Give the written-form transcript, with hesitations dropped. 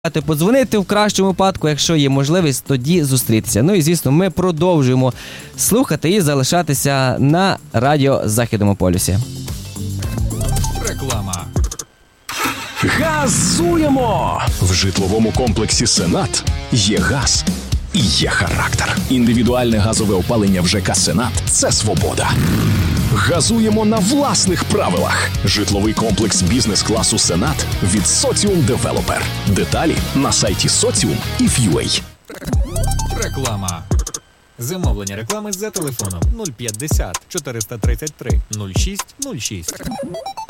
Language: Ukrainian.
Подзвонити в кращому випадку, якщо є можливість, тоді зустрітися. Ну і, звісно, ми продовжуємо слухати і залишатися на радіо Західному полюсі. Реклама. Газуємо! В житловому комплексі «Сенат» є газ і є характер. Індивідуальне газове опалення в ЖК «Сенат» – це свобода. Газуємо на власних правилах. Житловий комплекс бізнес-класу «Сенат» від Соціум Девелопер. Деталі на сайті Соціум і FUA. Реклама. Замовлення реклами за телефоном 050 433 06 06.